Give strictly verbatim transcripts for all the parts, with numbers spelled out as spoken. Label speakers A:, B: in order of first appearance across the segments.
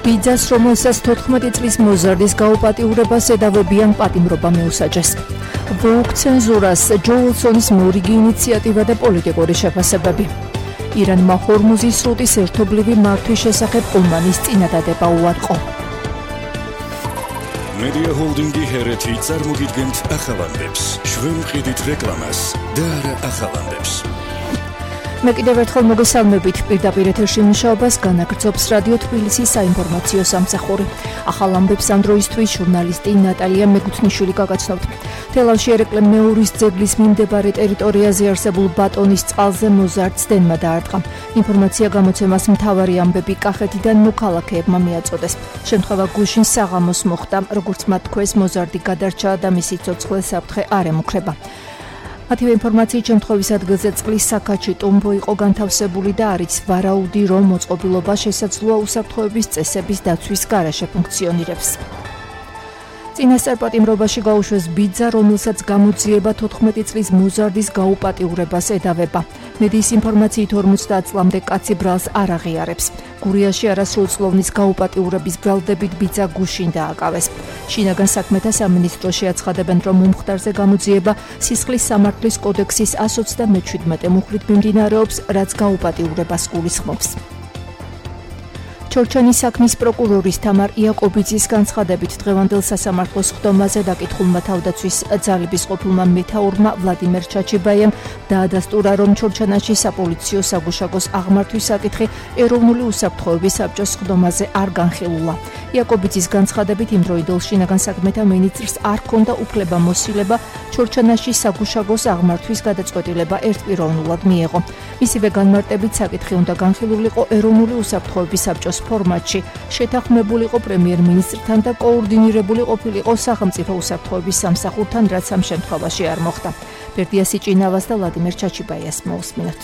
A: ბიძას, რომელსაც თოთხმეტი წლის მოზარდის გაუპატიურებას ედავებიან პატიმრობა მეუსაჯეს. ვოუგ ცენზურას, ჯო უილსონის მორიგი ინიციატივა და პოლიტიკური შეფასებები. ირანმა ჰორმუზის სრუტის ერთობლივი მართვის შესახებ ომანის წინადადება უარყო.
B: Media Holding-ი ჰერეთი წარმოგიდგენთ ახალამდებს, ჩვენ მყიდით რეკლამას და არა ახალამდებს.
A: მე კიდევ ერთხელ მოგესალმებით, პირდაპირ ეთერში მუშაობას განაგრძობს რადიო თბილისის საინფორმაციო სამსახური. ახალ ამბებს ამ დროისთვის ჟურნალისტი ნატალია მეგუთნიშვილი გაგაცნობთ. თელავში ერეკლე მეურის ძეგლის მიმდებარე ტერიტორიაზე არსებულ ბატონის წყალზე მოზარდს დენმა დაარტყა. ინფორმაცია გამოცემას მთავარი ამბები კახეთიდან მოქალაქეებმა მიაწოდეს. შემთხვევა გუშინ საღამოს მოხდა, როგორც მათ თქვეს, მოზარდი გადარჩა და მისი ცოცხლე საფრთხე არ ემუქრება. მათივე ინფორმაციით შემთხვევის ადგილზე წყლის საქაჩი ტომბო იყო განთავსებული და არის ვარაუდი, რომ მოწყობილობა შესაძლოა უსაფრთხოების წესების დაცვის გარეშე ფუნქციონირებს. წინასწარ პატიმრობაში გაუშვეს ბიძა, რომელსაც გამოძიება თოთხმეტი წლის მოზარდის გაუპატიურებას ედავება. მედიის ინფორმაციით ორმოცდაათ წლამდე კაცი ბრალს არ აღიარებს. გურიაში არასრულწლოვნის გაუპატიურების ბრალდებით ბიძა გუშინ დააკავეს. შინაგან საქმეთა სამინისტროში აცხადებენ, რომ მომხდარზე გამოძიება სისხლის სამართლის კოდექსის εκατს ოცდამეჩვიდმეტე მუხლით მიმდინარეობს, რაც გაუპატიურებას გულისხმობს. ჩორჩანის საქმის პროკურორის თამარ იაკობიძის განცხადებით დღევანდელ სასამართლოს ხდომაზე დაკითხულმა თავდაცვის ძალების ყოფილმა მეთაურმა ვლადიმერ ჩაჩიბაიამ დაადასტურა, რომ ჩორჩანაში საპოლიციო საგუშაგოს აღმართვის საკითხი ეროვნული უსაფრთხოების საბჭოს ხდომაზე არ განხილულა. იაკობიძის განცხადებით იმ დროიდელ შინაგან საქმეთა მინისტრს არ ჰქონდა უფლება-მოსილება ჩორჩანაში საგუშაგოს აღმართვის გადაწყვეტილება ერთპიროვნულად მიეღო. მისივე განმარტებით საკითხი უნდა განხილულიყო ეროვნული უსაფრთხოების საბჭოს ფორმატში, შეთანხმებულიყო პრემიერ-მინისტრთან და კოორდინირებული ყოფილიყო სახელმწიფო უსაფრთხოების სამსახურთან, რაც ამ შემთხვევაში არ მოხდა. ბერდიასი ჭინავას და ვლადიმერ ჩაჩიბაიას მოусმინოთ.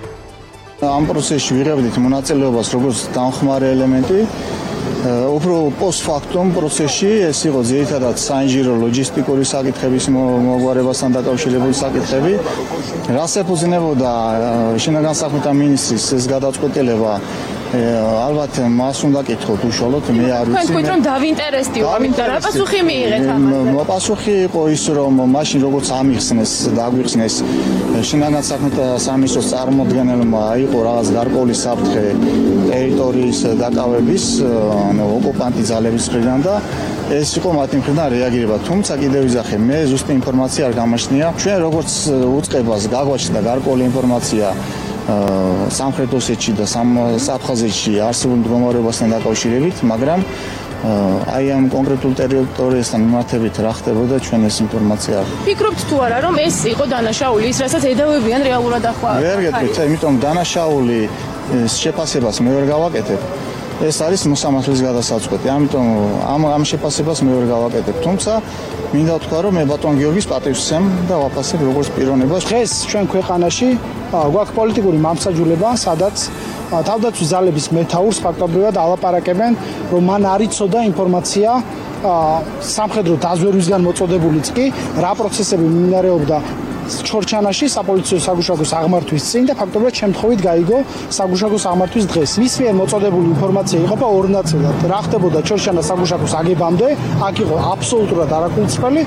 C: ამ პროცესში ვიღებდით მონაწილეობას როგორც დამხმარე ელემენტი, უფრო პოსტფაქტუმ პროცესში ეს იყო ძირითადად საინჟინრო ლოჯისტიკური საკითხების მოგვარებასთან დაკავშირებული საკითხები. რას ეფუძნებოდა შინაგან საქმეთა მინისტრის ეს გადაწყვეტილება? ალბათ მას უნდა კითხოთ უშუალოდ, მე არ ვიცი.
D: თქვენ თქვით რომ დავინტერესდიო, ამიტომ რა პასუხი მიიღეთ ამაზე?
C: პასუხი იყო ის, რომ მაშინ როგორც ამიხსნეს და აგვიხსნეს შინაგან საქმეთა სამინისტროს წარმოადგენელმა იყო რაღაც გარკვეული საფრთხე ტერიტორიის დაკავების, ანუ ოკუპანტი ძალების მხრიდან და ეს იყო მათი მხრიდან რეაგირება. თუმცა კიდევ ვიზახე, მე ზუსტი ინფორმაცია არ გამაჩნია. ჩვენ როგორც უწყებას გაგვაჩნდა გარკვეული ინფორმაცია სამხრეთ ოსეთში და საფხაზეთში არსებულ მდგომარეობასთან დაკავშირებით, მაგრამ აი ამ კონკრეტულ ტერიტორიასთან მიმართებით რა ხდებოდა, ჩვენ ეს ინფორმაცია არ.
D: ფიქრობთ თუ არა, რომ ეს იყო დანაშაული, ის რასაც ედავებიან რეალურად ახლა?
C: ვერ გეტყვით, იმიტომ დანაშაული შეფასებას მე ვერ გავაკეთებ. ეს არის მოსამართლის გადასაწყვეტი. ამიტომ ამ ამ შეფასებას მე ვერ გავაკეთებ. თუმცა მინდა ვთქვა, რომ მე ბატონ გიორგის პატივს ვცემ და ვაფასებ როგორც პიროვნებას.
E: დღეს ჩვენ ქვეყანაში გვაქვს პოლიტიკური მამსაჯულება, სადაც თავდაცვის ძალების მეთაურს ფაქტობრივად ალაპარაკებენ, რომ მან არ იცოდა ინფორმაცია სამხედრო დაზვერვისგან მოწოდებულიც კი რა პროცესები მიმდინარეობდა ჩორჩანაში საპოლიციო საგუშაგოს აღმართვის წინ და ფაქტობრივად შემთხვევით გაიგო საგუშაგოს აღმართვის დღეს. მის მიერ მოწოდებული ინფორმაცია იყოფა ორ ნაწილად. რა ხდებოდა ჩორჩანას საგუშაგოს აგებამდე, აქ იყო აბსოლუტურად არაკულწრფელი.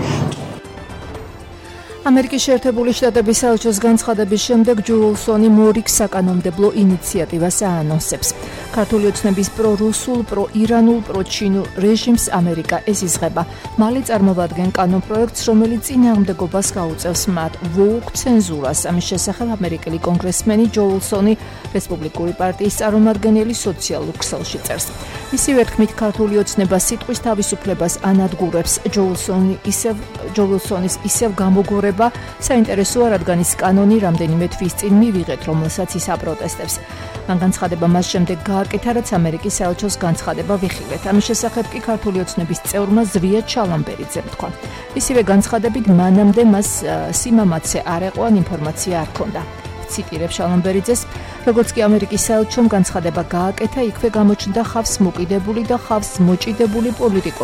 A: ამერიკის შეერთებული შტატების საელჩოს განცხადების შემდეგ ჯო უილსონი მორიგ საკანონმდებლო ინიციატივას აანონსებს. ქართული ოცნების პრო-რუსულ, პრო-ირანულ, პრო-ჩინურ რეჟიმს ამერიკა ეზიზღება. მალე წარმოვადგენ კანონპროექტს, რომელიც წინააღმდეგობას გაუწევს მათ ვოუგ ცენზურას. ამის შესახებ ამერიკელი კონგრესმენი ჯო უილსონი რესპუბლიკური პარტიის წარმომადგენელი სოციალურ ქსელში წერს. მისივე თქმით, ქართული ოცნება სიტყვის თავისუფლებას ანადგურებს. ჯო უილსონი ისევ ჯო უილსონის ისევ გამოგორება საინტერესოა, რადგან ის კანონი რამდენიმე თვის წინ მივიღეთ, რომელსაც ის აპროტესტებს. მან განცხადება მას შემდეგ გააკეთა, რაც ამერიკის საელჩოს განცხადება ვიხილეთ. ამის შესახებ კი ქართული ოცნების წევრმა ზვია ჩალამბერიძემ თქვა. ისივე განცხადებით, მანამდე მას სიმამაცე არ ეყო ან ინფორმაცია არ ჰქონდა. ციტირებ შალამბერიძეს, როგორც კი ამერიკის საელჩომ განცხადება გააკეთა, იქვე გამოჩნდა ხავს მოკიდებული და ხავს მოჭიდებული პოლიტიკოსი,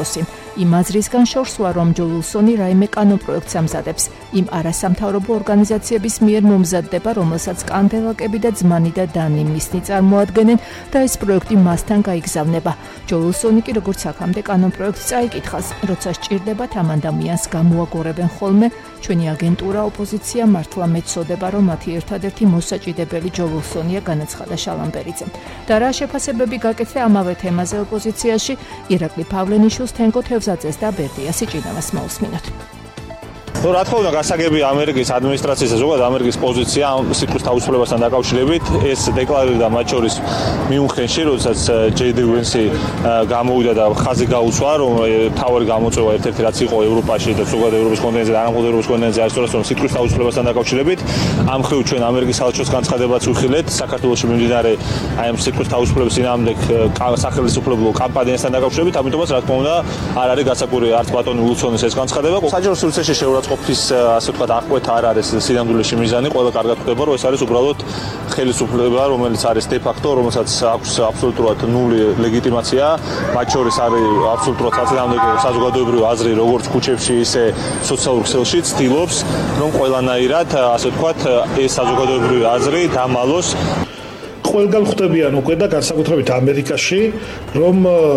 A: იმ აზრისგან შორსვა, რომ ჯო ვილსონი რაიმე კანონპროექტს ამზადებს. იმ არასამთავრობო ორგანიზაციების მიერ მომზადდება, რომელსაც კანდელაკები და ძმანი და დანი მისნი წარმოადგენენ და ეს პროექტი მასთან გაიგზავნება. ჯო ვილსონი კი როგორც აქამდე კანონპროექტს წაიკითხავს, როცა სჭირდება ამ ადამიანს გამოაგორებენ ხოლმე. ჩვენი აგენტურა ოპოზიცია მართლა მეცოდება, რომ მათი ერთადერთი მოსაჭიდებელი ჯო ვილსონია, განაცხადა შალამბერიძემ. და რა შეფასებები გაკეთდა ამავე თემაზე ოპოზიციაში, ირაკლი პავლენიშვილს, თენგო თევზაძეს და ბერდია სიჭინავას მოусმინოთ.
F: Ну, რა თქმა უნდა, გასაგებია ამერიკის ადმინისტრაციის ზოგადად ამერიკის პოზიცია ამ სიტყვის თავისუფლებასთან დაკავშირებით. ეს დეკლარირდა მათ შორის მიუნხენში, როდესაც ჯეი დი ვენსი გამოვიდა და ხაზი გაუწვა, რომ თავი გამოწვევა ერთ-ერთი რაც იყო ევროპაში და ზოგადად ევროპის კონტინენტზე და არამხოლოდ ევროპის კონტინენტზე არის სწორედ სიტყვის თავისუფლებასთან დაკავშირებით. ამ მხრივ ჩვენ ამერიკის საელჩოს განცხადებაც ვიხილეთ საქართველოში მიმდინარე აი ამ სიტყვის თავისუფლების წინააღმდეგ სახელმწიფო კამპანიასთან დაკავშირებით, ამიტომაც რა თქმა უნდა არ არის გასაკვირი არც ბატონი ვილსონის ეს განცხადება. საჯარო სივრცეში შეურაცხყოფა ყოფის ასე ვთქვათ აღკვეთა არ არის სინამდვილეში მიზანი, ყველა კარგად ხვდება, რომ ეს არის უბრალოდ ხელისუფლება, რომელიც არის de facto, რომელსაც აქვს აბსოლუტურად ნული ლეგიტიმაცია, მათ შორის არის აბსოლუტურად საწინააღმდეგო საზოგადოებრივი აზრი, როგორც ქუჩებში, ისე სოციალურ ქსელში ცდილობს, რომ ყველანაირად ასე ვთქვათ ეს საზოგადოებრივი აზრი დამალოს.
G: ყველგან ხვდებიან უკვე და განსაკუთრებით ამერიკაში, რომ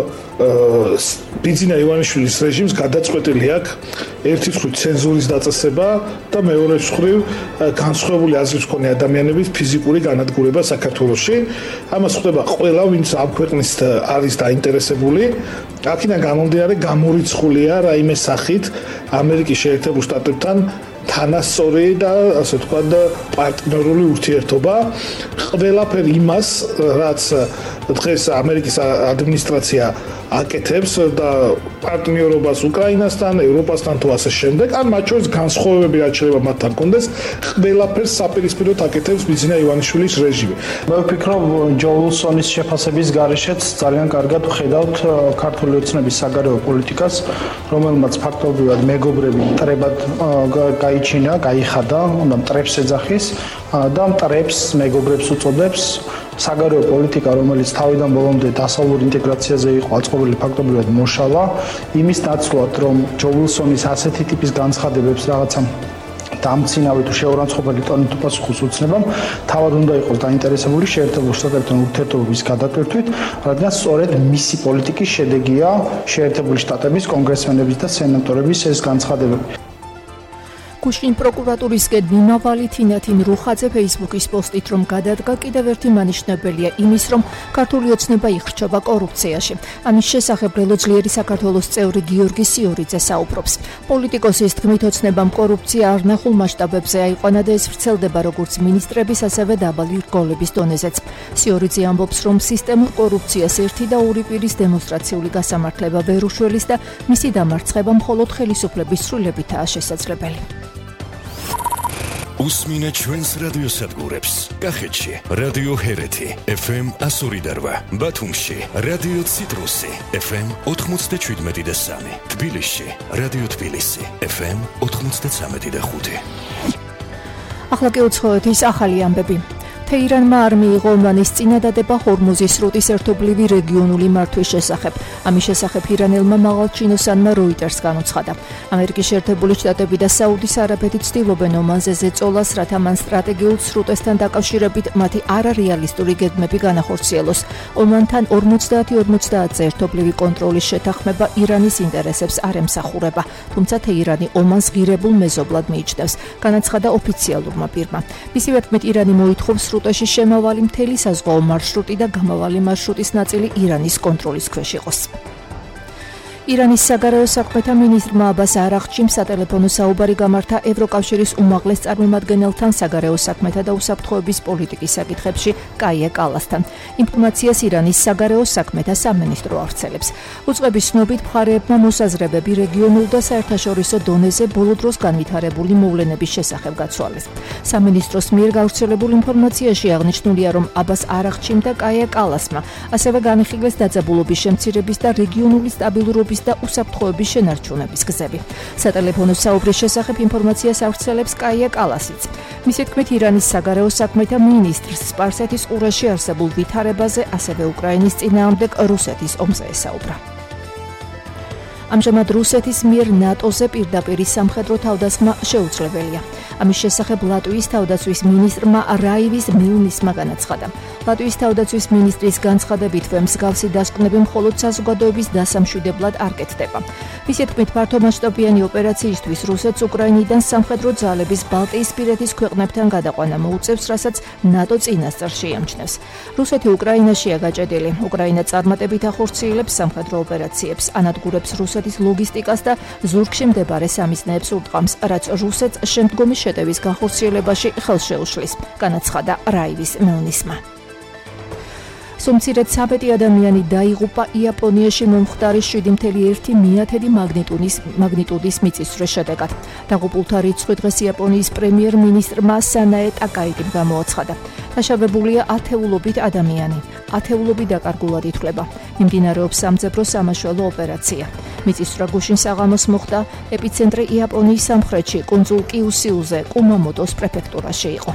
G: ბიძინა ივანიშვილის რეჟიმს გადაწყვეტილი აქვს ერთი მხრივ ცენზურის დაწესება და მეორე მხრივ განსხვავებული აზრის მქონე ადამიანების ფიზიკური განადგურება საქართველოში. ამას ხვდება ყველა, ვინც ამ ქვეყნის არის დაინტერესებული. აქედან გამომდინარე გამორიცხულია რაიმე სახით ამერიკის შეერთებულ შტატებთან თანასწორი და ასე ვთქვათ პარტნიორული ურთიერთობა. ყველაფერი იმას, რაც დღეს ამერიკის ადმინისტრაცია აკეთებს და პარტნიორობას უკრაინასთან, ევროპასთან თუ ასე შემდეგ, ან მათ შორის განსხვავებები რაც შეიძლება მათთან კონდეს, ყველაფერს საპირისპიროდ აკეთებს ბიძინა ივანიშვილის რეჟიმი.
E: მე ვფიქრობ, ჯო ვილსონის შეფასების გარეშეც ძალიან კარგად ვხედავთ ქართული ოცნების საგარეო პოლიტიკას, რომელმაც ფაქტობრივად მეგობრები მტრებად გაიჩინა, გაიხადა, უნდა მტრებს ეძახის და მტრებს მეგობრებს უწოდებს. საგარეო პოლიტიკა, რომელიც თავიდან ბოლომდე დასავლურ ინტეგრაციაზე იყო აწყობილი, ფაქტობრივად მოშალა. იმის ნაცვლად, რომ ჯო ვილსონის ასეთი ტიპის განცხადებებს რაღაცა დამცინავი თუ შეურაცხყოფელი ტონით უპასუხოს უცნებამ, თავად უნდა იყოს დაინტერესებული შეერთებულ შტატებთან ურთიერთობების გადაკვეთით, რადგან სწორედ მისი პოლიტიკის შედეგია შეერთებული შტატების კონგრესმენების და სენატორების ეს განცხადებები.
A: გუშინ პროკურატურისკენ მიმავალი თინათინ რუხაძე ფეისბუქის პოსტით, რომ გადადგა კიდევ ერთი მანიშნებელია იმის, რომ ქართული ოცნება იხრჩობა კორუფციაში. ამის შესახებ ბრელოძლიერი საქართველოს წევრი გიორგი სიორიძე საუბრობს. პოლიტიკოსის თქმით, ოცნებამ კორუფცია არნახულ მასშტაბებზე აიყვანა და ეს ვრცელდება როგორც მინისტრების, ასევე დაბალი რგოლების დონეზეც. სიორიძე ამბობს, რომ სისტემურ კორუფციას ერთი და ორი პირის დემონსტრაციული გასამართლება ვერ უშველის და მისი დამარცხება მხოლოდ ხელისუფლების სრულებითაა შესაძლებელი.
B: უსმინე ჩვენს რადიოსადგურებს. კახეთში რადიო ჰერეთი ეფ ემ εκατო ორი და რვა, ბათუმში რადიო ციტრუსი ეფ ემ ოთხმოცდაშვიდმეტი და სამი, თბილისში რადიო თბილისი ეფ ემ ოთხმოცდაცამეტი და ხუთი.
A: ახლა კი უცხოეთ ის ახალი ამბები. თეირანმა არ მიიღო ომანის წინადადება ჰორმუზის სრუტის ერთობლივი რეგიონული მართვის შესახებ. ამის შესახებ ირანელმა მაღალჩინოსანმა როიტერს განუცხადა. ამერიკის შეერთებული შტატები და საუდის არაბეთი ცდილობენ ომანზე ზეწოლას, რათა მან სტრატეგიულ სრუტესთან დაკავშირებით მათი არარეალისტური გეგმები განახორციელოს. ომანთან ორმოცდაათი ორმოცდაათზე ერთობლივი კონტროლის შეთანხმება ირანის ინტერესებს არ ემსახურება, თუმცა თეირანი ომანს ღირებულ მეზობლად მიიჩნევს, განაცხადა ოფიციალურმა პირმა. მისივე თქმით, ირანი მოითხოვს სრუტეში შემავალი მთელი საზღვაო მარშრუტი და გამავალი მარშრუტის ნაწილი ირანის კონტროლის ქვეშ იყოს. ირანის საგარეო საქმეთა მინისტრმა აბას არაღჩიმ სატელეფონო საუბარი გამართა ევროკავშირის უმაღლეს წარმომადგენელთან საგარეო საქმეთა და უსაფრთხოების პოლიტიკის საკითხებში კაია კალასთან. ინფორმაციას ირანის საგარეო საქმეთა სამინისტრო ავრცელებს. უწყების ცნობით, მხარეებმა მოსაზრებები რეგიონულ და საერთაშორისო დონეზე ბოლო დროს განვითარებული მოვლენების შესახებ გაცვალეს. სამინისტროს მიერ გავრცელებულ ინფორმაციაში აღნიშნულია, რომ აბას არაღჩიმ და კაია კალასმა ასევე განიხილეს დაძაბულობის შემცირების და რეგიონული სტაბილურობის და უსაფრთხოების შენარჩუნების გზები. სატელეფონო საუბრის შესახებ ინფორმაციას ავრცელებს კაია კალასიც. მისი თქმით, ირანის საგარეო საქმეთა მინისტრს სპარსეთის ყურეში არსებულ ვითარებაზე, ასევე უკრაინის წინააღმდეგ რუსეთის ომზე ესაუბრა. ამჟამად რუსეთის მიერ ნატოზე პირდაპირ სამხედრო თავდასხმა შეუძლებელია. ამის შესახებ ლატვიის თავდაცვის მინისტრმა რაივის მილნისმა განაცხადა. ლატვიის თავდაცვის მინისტრის განცხადებით, მსგავსი დასკვნები მხოლოდ საზოგადოების დასამშვიდებლად არ კეთდება. მისი თქმით, ფართომასშტაბიანი ოპერაციისთვის რუსეთს უკრაინიდან სამხედრო ძალების ბალტიისპირეთის ქვეყნებთან გადაყვანა მოუწევს, რასაც ნატო წინასწარ შეამჩნევს. რუსეთი უკრაინაშია გაჭედილი. უკრაინა წარმატებით ახორციელებს სამხედრო ოპერაციებს, ანადგურებს რუსეთის ლოგისტიკას და ზურგში მდებარე სამიზნეებს ურტყამს, რაც რუსეთს შემდგომი შეტევის განხორციელებაში ხელს შეუშლის, განაცხადა რაივის მილნისმა. სუმცირედ საბეტი ადამიანი დაიღუპა იაპონიაში მომხდარი შვიდი კoma ერთი მეათედი მაგნიტუდის მიწისძვრის შედეგად. დაღუპულთა რიცხვი დღეს იაპონიის პრემიერ-მინისტრმა სანაე ტაკაიგიმ გამოაცხადა. დაშავებულია ათეულობით ადამიანი. ათეულობით დაკარგულად ითვლება. მიმდინარეობს სამძებრო სამაშველო ოპერაცია. მიწისძვრა გუშინ საღამოს მოხდა, ეპიცენტრი იაპონიის სამხრეთში, კუნძულ კიუსიუზე, კუმამოტოს პრეფექტურაში იყო.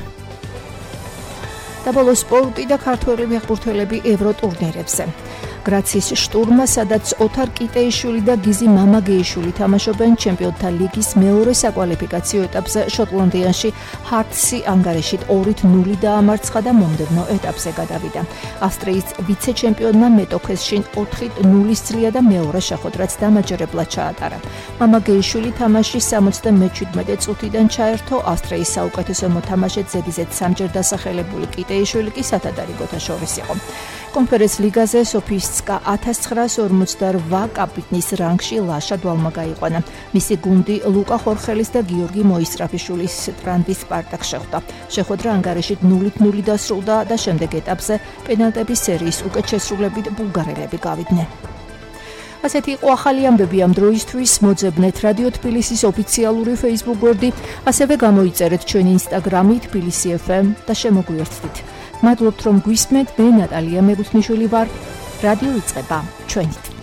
A: და ბოლოს სპორტი და ქართველი ფეხბურთელები ევროტურნირებზე. გრაცის შტურმა, სადაც ოთარ კიტეიშვილი და გიზი მამაგეიშვილი თამაშობენ ჩემპიონთა ლიგის მეორე საკვალიფიკაციო ეტაპზე შოტლანდიაში ჰარტსი ანგარიშით ორით ნული დაამარცხა და მომდევნო ეტაპზე გადავიდა. ავსტრიის ვიცე-ჩემპიონმა მეტოქესშინ ოთხით ნულის ძლია და მეორე შეხვედრაც დამაჯერებლად ჩაატარა. მამაგეიშვილი თამაშის სამოცდამეჩვიდმეტე წუთიდან ჩაერთო, ავსტრიის საუკეთესო მოთამაშედ ზედიზედ სამჯერ დასახელებული კიტეიშვილი კი სათადარიგოთა შორის იყო. კონფერენს ლიგაზე სოფიისკა ათას ცხრაას ორმოცდარვა კაპიტნის რანგში ლაშა დვალმა გაიყვანა. მისი გუნდი ლუკა ხორხელის და გიორგი მოისტრაფიშვილის ტრანდის სპარტაკს შეხვდა. შეხვედრა ანგარიშით ნულით ნული დასრულდა და შემდეგ ეტაპზე პენალტების სერიის უკეთ შესრულებით ბულგარელები გავიდნენ. ასეთი იყო ახალი ამბები ამ დროისთვის. მოძებნეთ რადიო თბილისის ოფიციალური Facebook გვერდი, ასევე გამოიწერეთ ჩვენი Instagram-ი თბილისი ეფ ემ და შემოგვიერთდით. მადლობთ რომ გვისმენთ. მე ნატალია მეგუთნიშვილი ვარ. რადიო იწყება ჩვენით.